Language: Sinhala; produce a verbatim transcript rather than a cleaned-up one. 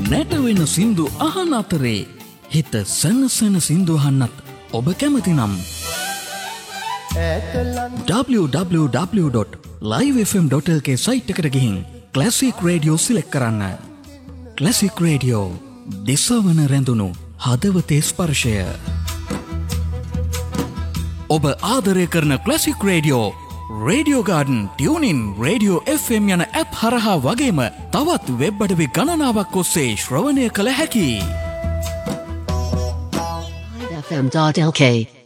නැටවෙන සින්දු අහන අතරේ හිත සනසන සින්දු අහන්නත් ඔබ කැමතිනම් w w w dot live f m dot l k site එකට ගිහින් ක්ලාසික් රේඩියෝ සිලෙක්ට් කරන්න. ක්ලාසික් රේඩියෝ දිසවන රැඳුණු හදවතේ ස්පර්ශය. ඔබ ආදරය කරන classic radio radio garden tuning radio F M යන ඇප් හරහා වගේම තවත් වෙබ් අඩවි ගණනාවක් ඔස්සේ ශ්‍රවණය කළ හැකි. live f m dot l k